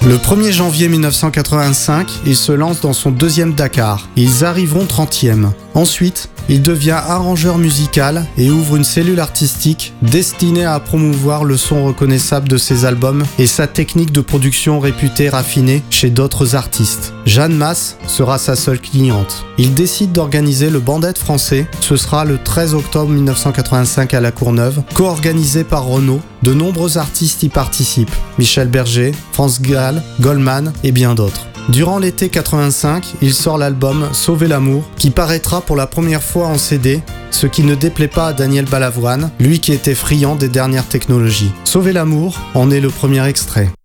Le 1er janvier 1985, il se lance dans son deuxième Dakar. Ils arriveront 30e. Ensuite, il devient arrangeur musical et ouvre une cellule artistique destinée à promouvoir le son reconnaissable de ses albums et sa technique de production réputée raffinée chez d'autres artistes. Jeanne Masse sera sa seule cliente. Il décide d'organiser le Bandette français. Ce sera le 13 octobre 1985 à La Courneuve, co-organisé par Renaud. De nombreux artistes y participent. Michel Berger, France Gall, Goldman et bien d'autres. Durant l'été 85, il sort l'album Sauver l'amour, qui paraîtra pour la première fois en CD, ce qui ne déplaît pas à Daniel Balavoine, lui qui était friand des dernières technologies. Sauver l'amour en est le premier extrait.